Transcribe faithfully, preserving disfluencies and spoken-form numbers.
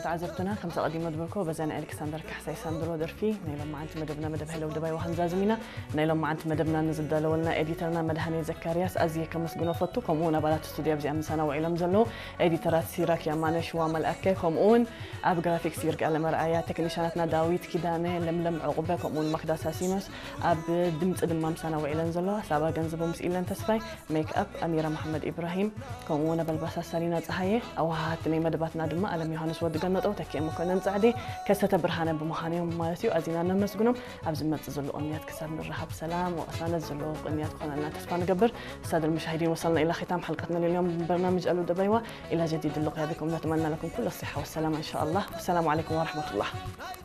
تعزبتنا خمسة قديمة دبلكو بزانا ألكسندر كحسي ساندرو درفي نيلهم مع أنت مدبنا مدب هلا ودبي وهنزا زمينا نيلهم مع أنت مدبنا نزد لولنا إديترنا مدهني زكرياس أزي كمسجون فطوكم ونا بلات استوديو بزي أم سنة وعلم زلو إديترات سيراك يا مانش وامل أكيكم أون أب جرافيكس يرك على مرآيا تكنيشانتنا داويت كدانة لملم عقبكم أون مقدس سيمس أب دمت دمام سنة وعلم زلو سابا جنزبو مسئلة تسفي ميك أب أميرة محمد إبراهيم كمونا بالباسا سالينا تحيي أو هاتني مدباتنا دم ألم يوحنس ود جنة أو تكيم مكونن سعدي كسة برهانة بمهانيهم مالتيو أزينا نمسجنهم أبزمت زلوا أمنيات كسر من الرحب سلام وأسانا زلوا أمنيات كنا لنا تسبان قبر السادة المشاهدين وصلنا إلى ختام حلقتنا لليوم من برنامج ألو دبيوة إلى جديد اللقاء بكم نتمنى لكم كل الصحة والسلامة إن شاء الله والسلام عليكم ورحمة الله.